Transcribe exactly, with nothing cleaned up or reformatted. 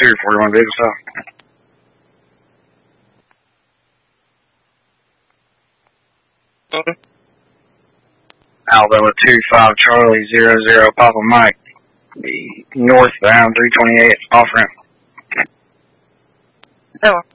two, forty-one vehicle stop. Alabama two five Charlie zero zero Papa Mike. The northbound three twenty-eight off ramp. Oh.